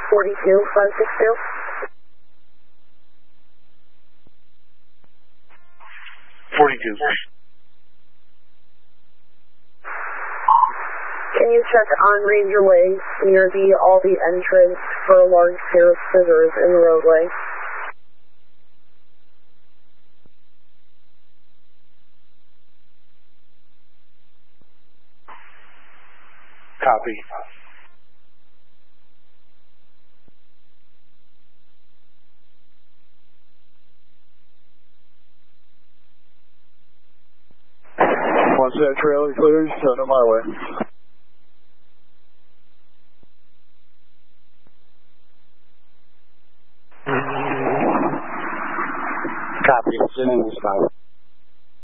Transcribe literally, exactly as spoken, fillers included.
forty-two, five six two. forty-two. Can you check on Ranger Way near the Aldi entrance for a large pair of scissors in the roadway? Copy. Once that trailer clears, send it my way. Copy. Sending this my way.